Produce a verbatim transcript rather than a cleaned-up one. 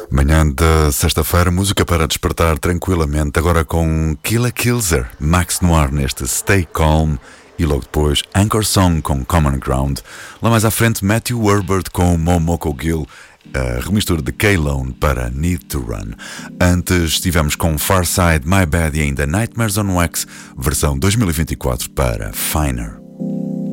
Manhã de sexta-feira, música para despertar tranquilamente, agora com Killa Kilzer, Max Noir neste Stay Calm e logo depois Anchor Song com Common Ground. Lá mais à frente, Matthew Herbert com Momoko Gill, a remistura de K-Lone para Need to Run. Antes estivemos com Farside, My Bad e ainda Nightmares on Wax, versão dois mil e vinte e quatro para Finer.